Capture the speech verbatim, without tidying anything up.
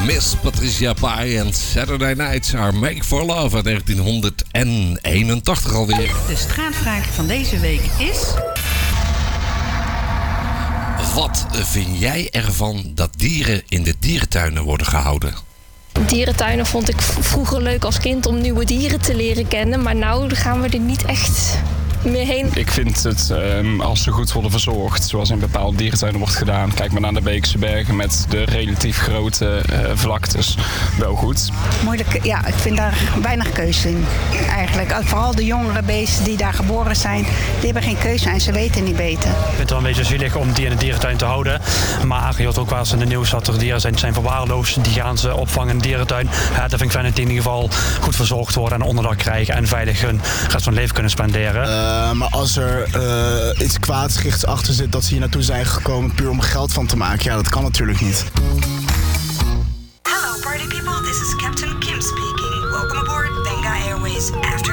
Miss Patricia Pai en Saturday Nights are Make for Love uit negentien eenentachtig alweer. De straatvraag van deze week is... Wat vind jij ervan dat dieren in de dierentuinen worden gehouden? Dierentuinen vond ik v- vroeger leuk als kind om nieuwe dieren te leren kennen. Maar nu gaan we er niet echt meer heen. Ik vind het, um, als ze goed worden verzorgd, zoals in bepaalde dierentuinen wordt gedaan. Kijk maar naar de Beekse Bergen met de relatief grote uh, vlaktes. Wel goed. Moeilijk, ja, ik vind daar weinig keuze in. Eigenlijk, vooral de jongere beesten die daar geboren zijn, die hebben geen keuze en ze weten niet beter. Ik vind het wel een beetje zielig om die in de dierentuin te houden. Maar je hoort ook wel eens in de nieuws dat er dieren zijn, zijn verwaarloosd. Die gaan ze opvangen in de dierentuin. Ja, dat vind ik fijn dat die in ieder geval goed verzorgd worden en onderdak krijgen en veilig hun rest van hun leven kunnen spenderen. Uh, maar als er uh, iets kwaadschichts achter zit dat ze hier naartoe zijn gekomen puur om geld van te maken, ja, dat kan natuurlijk niet. Hello party people, this is Captain Kim speaking. Welcome aboard Benga Airways. After